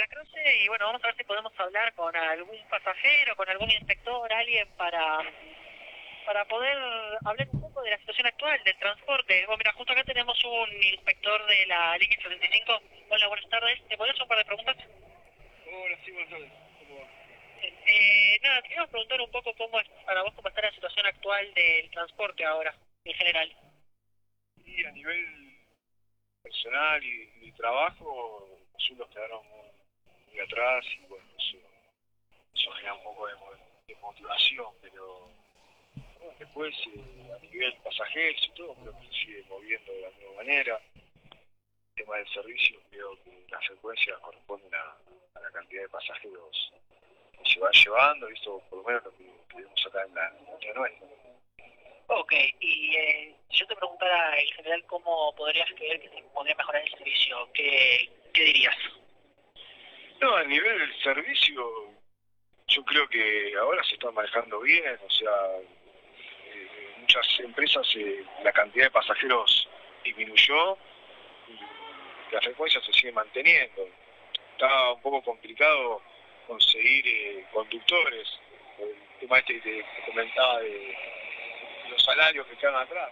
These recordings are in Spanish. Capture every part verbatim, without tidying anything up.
cruce y bueno, vamos a ver si podemos hablar con algún pasajero, con algún inspector, alguien para para poder hablar un poco de la situación actual del transporte. Bueno, mira, justo acá tenemos un inspector de la línea setenta y cinco. Hola, buenas tardes. ¿Te podría hacer un par de preguntas? Hola, sí, buenas tardes. ¿Cómo va? Eh, nada, te quería preguntar un poco cómo es, para vos, cómo está la situación actual del transporte ahora, en general. Y a nivel personal y, y trabajo, los sueldos quedaron muy, muy atrás y bueno, eso, eso genera un poco de, mo- de motivación, pero bueno, después eh, a nivel pasajeros y todo, creo que se sigue moviendo de la misma manera. El tema del servicio, creo que las frecuencias corresponden a, a la cantidad de pasajeros que se van llevando, y esto por lo menos lo que, que vemos acá en la, en la nuestra. Ok, y eh, si yo te preguntara en general cómo podrías creer que se podría mejorar el servicio, ¿qué, qué dirías? No, a nivel del servicio, yo creo que ahora se está manejando bien, o sea, eh, muchas empresas eh, la cantidad de pasajeros disminuyó y la frecuencia se sigue manteniendo. Está un poco complicado conseguir eh, conductores, por el tema este que te comentaba de los salarios que quedan atrás.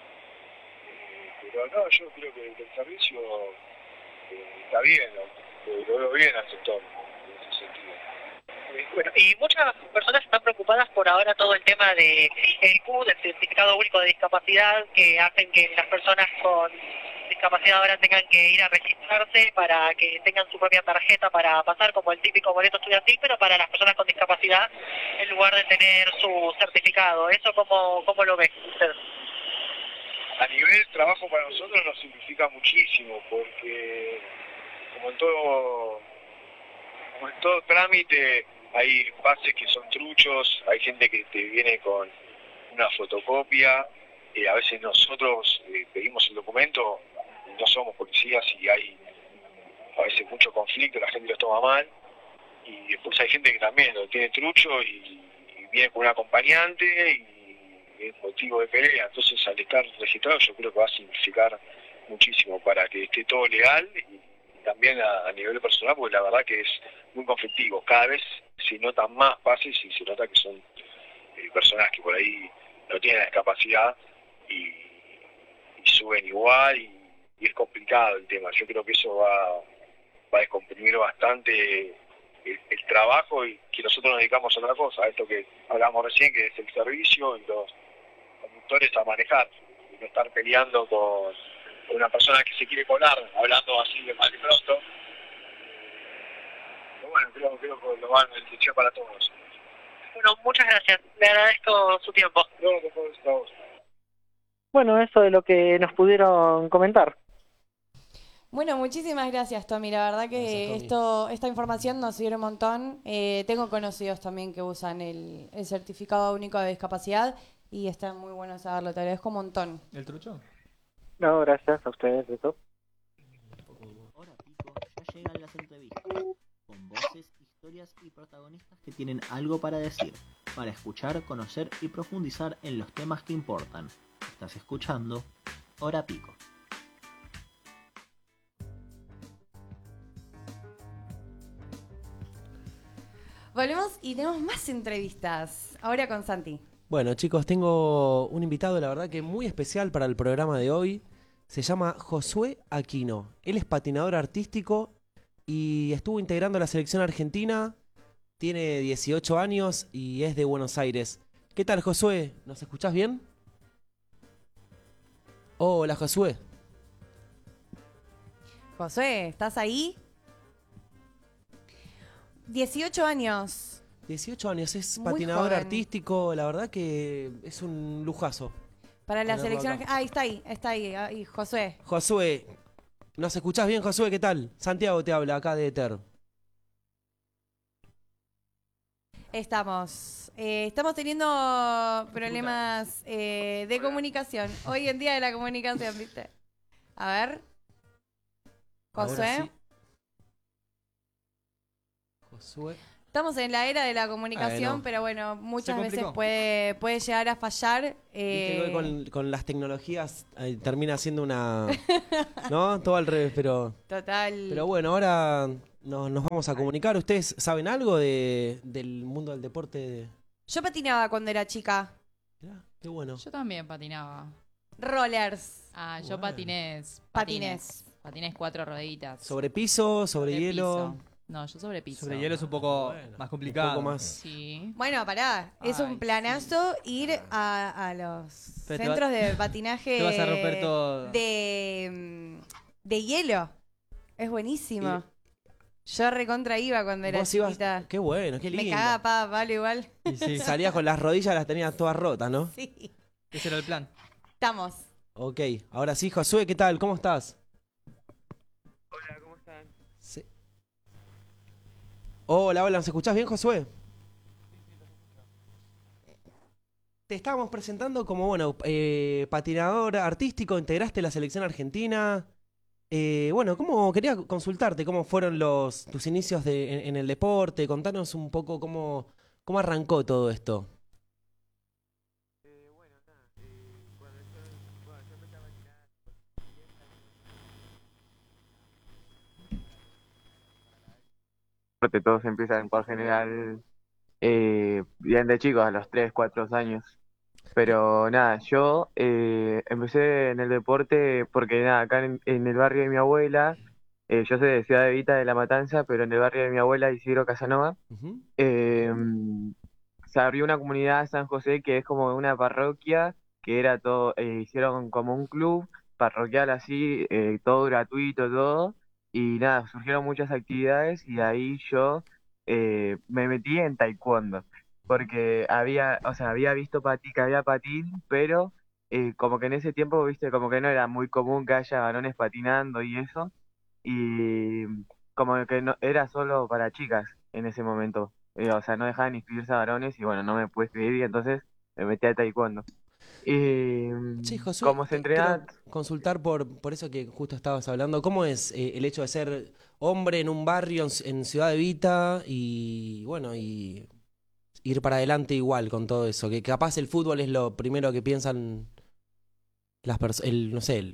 Eh, pero no, yo creo que el servicio eh, está bien, lo, lo veo bien al sector en ese sentido. Bueno, y muchas personas están preocupadas por ahora todo el tema de el C U, del Certificado Único de Discapacidad, que hacen que las personas con discapacidad ahora tengan que ir a registrarse para que tengan su propia tarjeta para pasar como el típico boleto estudiantil, pero para las personas con discapacidad en lugar de tener su certificado. ¿Eso cómo, cómo lo ve usted? A nivel trabajo para nosotros nos simplifica muchísimo, porque como en todo, como en todo trámite hay pases que son truchos, hay gente que te viene con una fotocopia, eh, a veces nosotros eh, pedimos el documento, no somos policías y hay a veces mucho conflicto, la gente lo toma mal, y después hay gente que también lo tiene trucho y, y viene con un acompañante y es motivo de pelea. Entonces al estar registrado yo creo que va a significar muchísimo para que esté todo legal y también a, a nivel personal, porque la verdad que es muy conflictivo. Cada vez se notan más pases y se nota que son eh, personas que por ahí no tienen la discapacidad y, y suben igual y, y es complicado el tema. Yo creo que eso va, va a descomprimir bastante el, el trabajo y que nosotros nos dedicamos a otra cosa, a esto que hablamos recién, que es el servicio y los conductores a manejar y no estar peleando con, con una persona que se quiere colar, hablando así de mal y pronto. Pero bueno, creo, creo que lo van a beneficiar para todos. Bueno, muchas gracias. Le agradezco su tiempo. No, no puedo decir a vos. Bueno, eso es lo que nos pudieron comentar. Bueno, muchísimas gracias, Tommy. La verdad que Gracias, Tommy. esto, esta información nos sirve un montón. Eh, tengo conocidos también que usan el, el certificado único de discapacidad y está muy bueno saberlo. Te agradezco un montón. ¿El trucho? No, gracias a ustedes, eso. Hora pico, ya llegan las entrevistas, con voces, historias y protagonistas que tienen algo para decir, para escuchar, conocer y profundizar en los temas que importan. Estás escuchando Hora Pico. Volvemos y tenemos más entrevistas. Ahora con Santi. Bueno, chicos, tengo un invitado, la verdad que muy especial para el programa de hoy. Se llama Josué Aquino. Él es patinador artístico y estuvo integrando la selección argentina. Tiene dieciocho años y es de Buenos Aires. ¿Qué tal, Josué? ¿Nos escuchás bien? Hola, Josué. Josué, ¿estás ahí? dieciocho años. dieciocho años, es Muy patinador joven. artístico. La verdad que es un lujazo. Para la Tenerlo selección. acá. Ah, ahí está ahí, está ahí, ahí, Josué. Josué, ¿nos escuchás bien, Josué? ¿Qué tal? Santiago te habla acá de Eter. Estamos. Eh, estamos teniendo problemas eh, de comunicación. Hoy en día de la comunicación, ¿viste? A ver. Ahora Josué. sí. Josué. Estamos en la era de la comunicación, Bueno. pero bueno, muchas Se veces complicó. puede, puede llegar a fallar. Viste eh, que hoy con, con las tecnologías eh, termina siendo una... ¿No? Todo al revés, pero... Total. Pero bueno, ahora no- nos vamos a comunicar. ¿Ustedes saben algo de, del mundo del deporte? Yo patinaba cuando era chica. Mirá, qué bueno. Yo también patinaba. Rollers. Ah, yo Bueno. patinés. Patinés. Patinés cuatro rueditas. ¿Sobre piso? ¿Sobre, hielo? piso. No, yo sobre piso. Sobre hielo es un poco Bueno, más complicado. Un poco más. Sí. Bueno, pará. Es Ay, un planazo ir a, a los Pero te centros va- de patinaje te vas a romper todo. de, mm, de hielo. Es buenísimo. Yo recontra iba cuando era Vos ibas- chiquita. Qué bueno, qué lindo. Me cagaba pa, Pablo igual. Y sí, Salías con las rodillas, las tenías todas rotas, ¿no? Sí. ese era el plan. Estamos. Ok, ahora sí, Josué, ¿qué tal? ¿Cómo estás? Hola, ¿cómo están? Sí. Hola, hola, ¿nos escuchás bien, Josué? Te estábamos presentando como, bueno, eh, patinador artístico, integraste la selección argentina. Eh, bueno, ¿cómo quería consultarte? ¿Cómo fueron los tus inicios de, en, en el deporte? Contanos un poco cómo, cómo arrancó todo esto. Eh, bueno, nada, eh, cuando yo, bueno, yo empecé a patinar porque todos empiezan por general eh, bien de chicos, a los tres cuatro años. Pero nada, yo eh, empecé en el deporte porque nada, acá en, en el barrio de mi abuela, eh, yo soy de Ciudad Evita de La Matanza, pero en el barrio de mi abuela, Isidro Casanova, Ujú. eh, se abrió una comunidad San José que es como una parroquia, que era todo, eh, hicieron como un club parroquial así, eh, todo gratuito, todo, y nada, surgieron muchas actividades y ahí yo eh, me metí en taekwondo, porque había, o sea, había visto pati, que había patín, pero eh, como que en ese tiempo, viste, como que no era muy común que haya varones patinando y eso, y como que no, era solo para chicas en ese momento. Eh, o sea, no dejaban inscribirse a varones y bueno, no me pude inscribir y entonces me metí a taekwondo. Y Sí, mm, Josué, como se te quiero entrena, consultar por, por eso que justo estabas hablando. ¿Cómo es eh, el hecho de ser hombre en un barrio en, en Ciudad Evita y, bueno, y ir para adelante igual con todo eso? Que capaz el fútbol es lo primero que piensan las personas, el, no sé, el-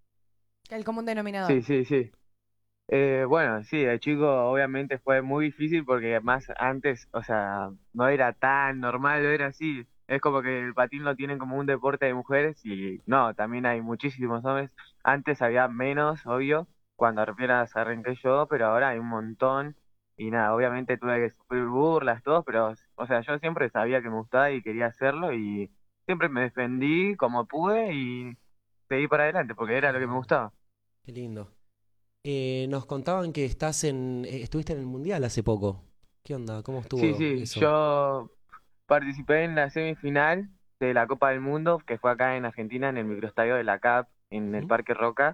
El común denominador. sí, sí, sí. Eh, bueno, sí, de chico obviamente fue muy difícil porque más antes, o sea, no era tan normal, no era así. Es como que el patín lo tienen como un deporte de mujeres y no, también hay muchísimos hombres. Antes había menos, obvio, cuando apenas arranqué yo, pero ahora hay un montón. Y nada, obviamente tuve que sufrir burlas, todo, pero, o sea, yo siempre sabía que me gustaba y quería hacerlo y siempre me defendí como pude y seguí para adelante porque era lo que me gustaba. qué lindo. Eh, nos contaban que estás en, eh, estuviste en el Mundial hace poco. ¿Qué onda? ¿Cómo estuvo Sí, sí, eso? yo participé en la semifinal de la Copa del Mundo, que fue acá en Argentina, en el microestadio de la C A P, en el Ujú. Parque Roca.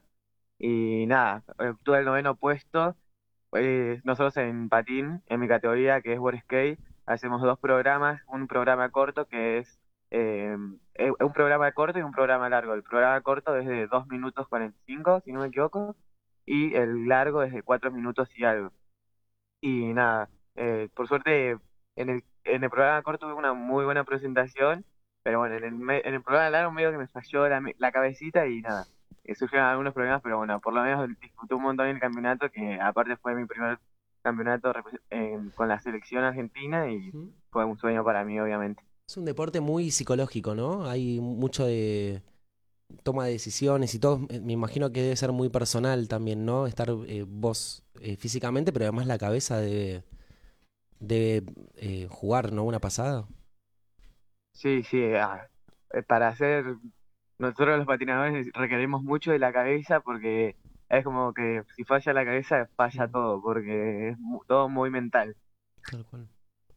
Y nada, obtuve el noveno puesto. Eh, nosotros en patín, en mi categoría, que es World Skate, hacemos dos programas, un programa corto que es eh, eh, un programa corto y un programa largo. El programa corto es de dos minutos cuarenta y cinco, si no me equivoco, y el largo es de cuatro minutos y algo. Y nada, eh, por suerte en el, en el programa corto tuve una muy buena presentación, pero bueno, en el, me- en el programa largo medio que me falló la, me- la cabecita y nada, eh, surgieron algunos problemas, pero bueno, por lo menos disfruté un montón el campeonato, que aparte fue mi primer campeonato repre- en- con la selección argentina y Ujú. fue un sueño para mí, obviamente. Es un deporte muy psicológico, ¿no? Hay mucho de toma de decisiones y todo. eh, Me imagino que debe ser muy personal también, ¿no? Estar eh, vos eh, físicamente, pero además la cabeza debe, debe eh, jugar, ¿no? Una pasada. Sí, sí, ah, eh, para hacer, nosotros los patinadores requerimos mucho de la cabeza porque es como que si falla la cabeza, falla Mm, todo, porque es mu- todo muy mental. tal cual.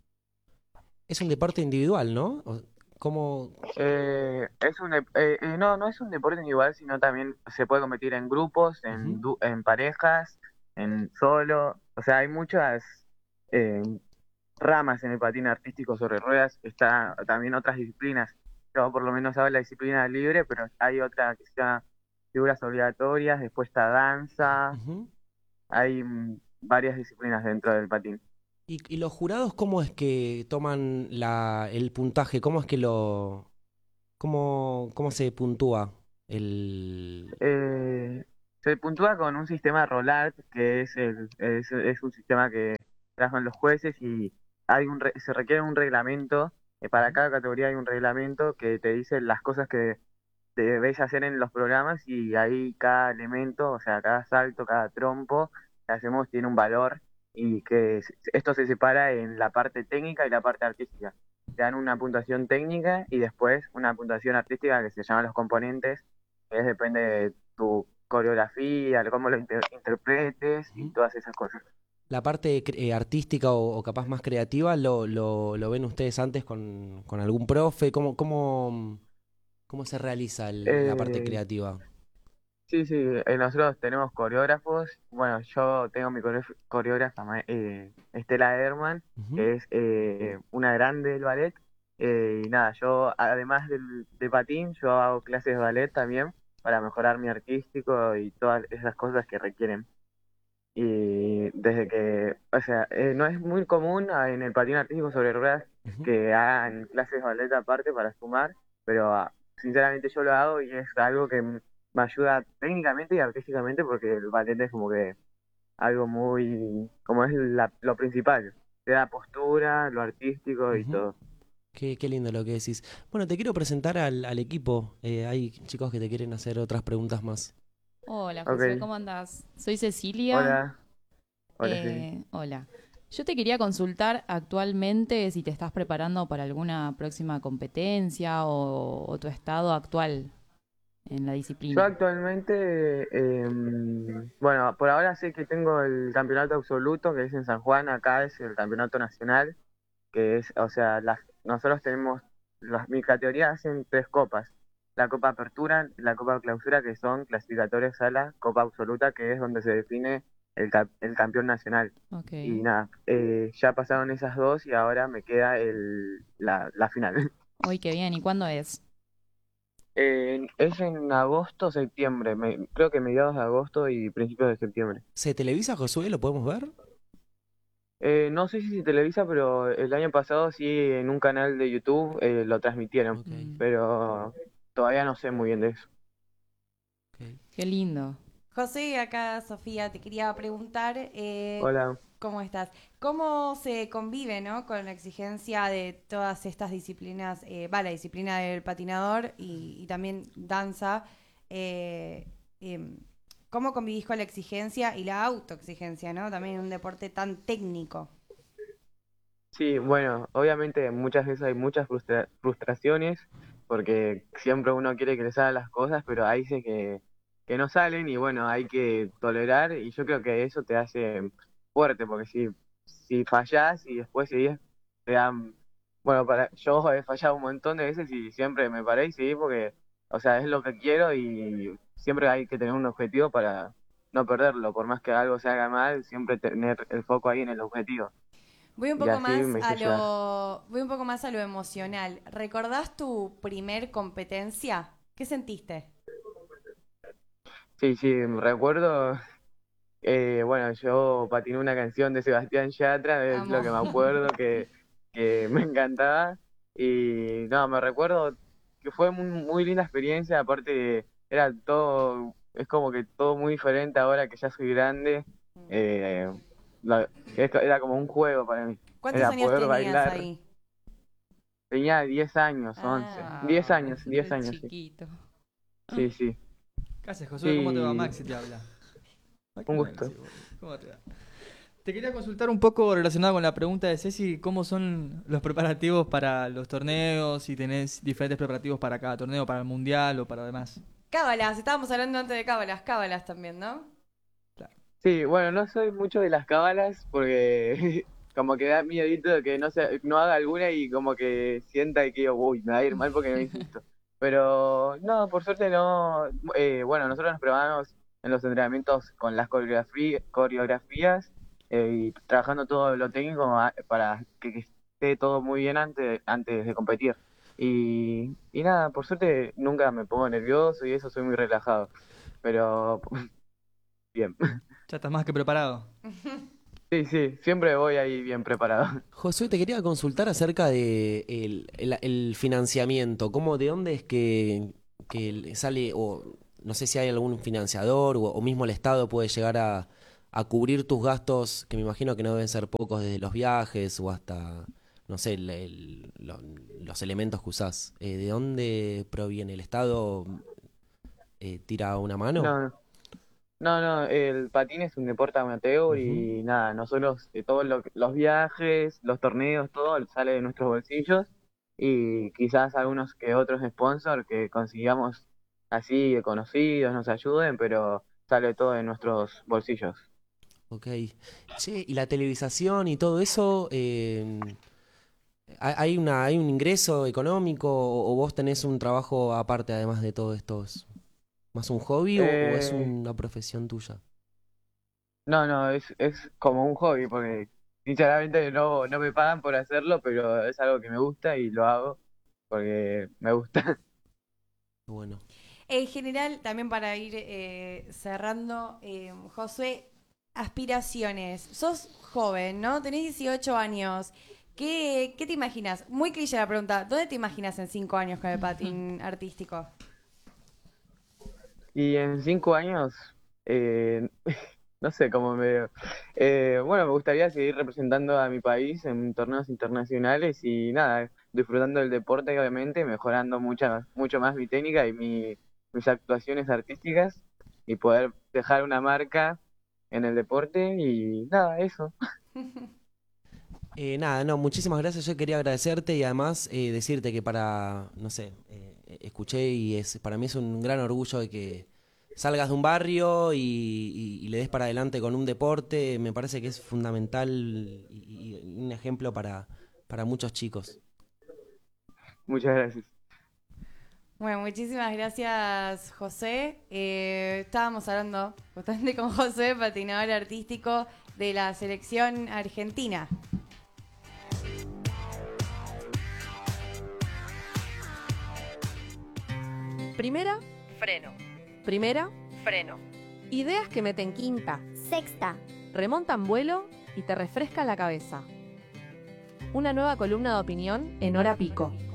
Es un deporte individual, ¿no? O- ¿Cómo? Eh, es un, dep- eh, eh, no, no es un deporte individual, sino también se puede competir en grupos, en, Ujú. du- en parejas, en solo. O sea, hay muchas eh, ramas en el patín artístico sobre ruedas. Está también otras disciplinas. Yo por lo menos hago la disciplina libre, pero hay otra que sea figuras obligatorias, después está danza. Ujú. Hay mm, varias disciplinas dentro del patín. ¿Y, y los jurados cómo es que toman la, el puntaje? ¿Cómo es que lo... ¿Cómo, cómo se puntúa el... Eh, se puntúa con un sistema ROLART, que es, el, es, es un sistema que trabajan los jueces y hay un re- se requiere un reglamento. eh, para cada categoría hay un reglamento que te dice las cosas que debes hacer en los programas y ahí cada elemento, o sea, cada salto, cada trompo que hacemos tiene un valor y que se- esto se separa en la parte técnica y la parte artística. Te dan una puntuación técnica y después una puntuación artística que se llama los componentes, que es, depende de tu coreografía, de cómo lo inter- interpretes y Ujú. todas esas cosas. La parte cre- eh, artística o, o capaz más creativa, ¿lo, lo, lo ven ustedes antes con, con algún profe? ¿Cómo, cómo, cómo se realiza el- la parte Eh, creativa? Sí, sí, eh, nosotros tenemos coreógrafos. Bueno, yo tengo mi coreo- coreógrafa, ma- eh, Estela Herman, Ujú. que es eh, una grande del ballet. Eh, y nada, yo además del, de patín, yo hago clases de ballet también para mejorar mi artístico y todas esas cosas que requieren. Y desde que, o sea, eh, no es muy común ah, en el patín artístico sobre ruedas Ujú. que hagan clases de ballet aparte para sumar, pero ah, sinceramente yo lo hago y es algo que m- me ayuda técnicamente y artísticamente porque el ballet es como que algo muy, como es la- lo principal, te da postura, lo artístico y Ujú. todo. Qué, qué lindo lo que decís. Bueno, te quiero presentar al, al equipo. Eh, hay chicos que te quieren hacer otras preguntas más. Hola, Josué, Ok, ¿cómo andás? Soy Cecilia. hola, hola sí. Eh, hola. Yo te quería consultar actualmente si te estás preparando para alguna próxima competencia o, o tu estado actual en la Yo disciplina. actualmente, em, bueno, por ahora sé que tengo el campeonato absoluto, que es en San Juan, acá es el campeonato nacional, que es, o sea, las, nosotros tenemos, las, mi categoría hacen tres copas, la Copa Apertura, la Copa Clausura, que son clasificatorias a la Copa Absoluta, que es donde se define el, cap- el campeón nacional. Ok. Y nada, eh, ya pasaron esas dos y ahora me queda el, la, la final. Uy, qué bien. ¿Y cuándo es? Eh, es en agosto, septiembre, me- creo que mediados de agosto y principios de septiembre. ¿Se televisa, Josué? ¿Lo podemos ver? Eh, no sé si se televisa, pero el año pasado sí en un canal de YouTube eh, lo transmitieron, Ok, Mm, pero todavía no sé muy bien de eso. ok. qué lindo. José, acá Sofía, te quería preguntar, eh, Hola. ¿cómo estás? ¿Cómo se convive, ¿no? Con la exigencia de todas estas disciplinas, eh, va, la disciplina del patinador y, y también danza? eh, em, ¿Cómo convivís con la exigencia y la autoexigencia, ¿no? También en un deporte tan técnico. Sí, bueno, obviamente muchas veces hay muchas frustra- frustraciones porque siempre uno quiere que le salgan las cosas, pero hay veces que, que no salen y bueno, hay que tolerar y yo creo que eso te hace fuerte porque si, si fallás y después seguís, te dan, bueno, para, yo he fallado un montón de veces y siempre me paré y seguí porque, o sea, es lo que quiero y siempre hay que tener un objetivo para no perderlo, por más que algo se haga mal, siempre tener el foco ahí en el objetivo. Voy un Y poco así más me a hice llevar. lo, voy un poco más a lo emocional. ¿Recordás tu primer competencia? ¿Qué sentiste? Sí, sí, me recuerdo, eh, bueno, yo patiné una canción de Sebastián Yatra, es lo Amo. que me acuerdo que, que me encantaba. Y no, me recuerdo que fue muy, muy linda experiencia, aparte era todo, es como que todo muy diferente ahora que ya soy grande. eh, la- es- Era como un juego para mí, ¿Cuántos era años poder tenías bailar. ahí? Tenía diez años, once Ah, diez Ah, años, diez re años, sí. chiquito. Sí, sí, ¿Qué haces, Josué? ¿Cómo te va? sí, Maxi te habla. Maxi un Maxi, gusto. boludo. ¿Cómo te va? Te quería consultar un poco relacionado con la pregunta de Ceci, ¿cómo son los preparativos para los torneos? Si tenés diferentes preparativos para cada torneo, para el mundial o para demás. cábalas, estábamos hablando antes de cábalas, cábalas también, ¿no? Claro. Sí, bueno, no soy mucho de las cábalas porque como que da miedito de que no se, no haga alguna y como que sienta que uy, me va a ir mal porque no insisto. Pero no, por suerte no. Eh, bueno, nosotros nos preparamos en los entrenamientos con las coreografí- coreografías eh, y trabajando todo lo técnico a- para que, que esté todo muy bien antes, antes de competir. Y, y nada, por suerte nunca me pongo nervioso y eso soy muy relajado. Pero bien. Ya estás más que preparado. Sí, sí, siempre voy ahí bien preparado. Josué, te quería consultar acerca de el, el- el financiamiento. ¿Cómo, de dónde es que, que le sale, o no sé si hay algún financiador o, o mismo el Estado puede llegar a, a cubrir tus gastos, que me imagino que no deben ser pocos, desde los viajes o hasta, no sé, el- el- lo- los elementos que usás. Eh, ¿de dónde proviene? ¿El Estado eh, tira una mano? No, no, no, el patín es un deporte amateur Ujú. y nada, nosotros eh, todos lo- los viajes, los torneos, todo sale de nuestros bolsillos y quizás algunos que otros sponsors que consigamos así de conocidos nos ayuden, pero sale todo de nuestros bolsillos. Ok. Che, ¿y la televisación y todo eso? eh, ¿hay hay una, hay un ingreso económico o, o vos tenés un trabajo aparte además de todo esto? ¿Es más un hobby o, o es Eh, una profesión tuya? no, no, es, es como un hobby porque sinceramente no, no me pagan por hacerlo, pero es algo que me gusta y lo hago porque me gusta. Bueno. En general, también para ir eh, cerrando, eh, Josué, aspiraciones. Sos joven, ¿no? Tenés dieciocho años. ¿Qué, qué te imaginas? Muy cliché la pregunta. ¿Dónde te imaginas en cinco años con el patín artístico? Y en cinco años, eh, no sé cómo me veo. Eh, bueno, me gustaría seguir representando a mi país en torneos internacionales y nada, disfrutando del deporte, obviamente, mejorando mucha, mucho más mi técnica y mi, mis actuaciones artísticas y poder dejar una marca en el deporte y nada, eso. Eh, nada, no, muchísimas gracias. Yo quería agradecerte y además eh, decirte que para, no sé, eh, eh, escuché y es para mí es un gran orgullo de que salgas de un barrio y, y- y le des para adelante con un deporte. Me parece que es fundamental y, y un ejemplo para, para muchos chicos. Muchas gracias. Bueno, muchísimas gracias, José. Eh, estábamos hablando justamente con José, patinador artístico de la selección argentina. Primera, Freno, primera, freno. ideas que meten quinta, Sexta. remontan vuelo y te refrescan la cabeza. Una nueva columna de opinión en hora pico.